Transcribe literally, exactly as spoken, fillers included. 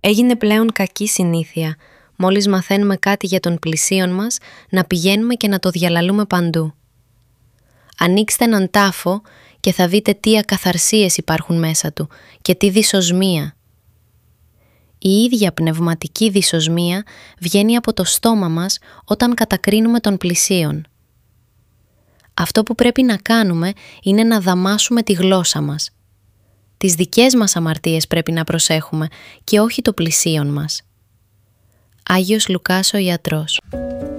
Έγινε πλέον κακή συνήθεια, μόλις μαθαίνουμε κάτι για τον πλησίον μας, να πηγαίνουμε και να το διαλαλούμε παντού. Ανοίξτε έναν τάφο και θα δείτε τι ακαθαρσίες υπάρχουν μέσα του και τι δυσοσμία. Η ίδια πνευματική δυσοσμία βγαίνει από το στόμα μας όταν κατακρίνουμε τον πλησίον. Αυτό που πρέπει να κάνουμε είναι να δαμάσουμε τη γλώσσα μας. Τις δικές μας αμαρτίες πρέπει να προσέχουμε και όχι το πλησίον μας. Άγιος Λουκάς ο Ιατρός.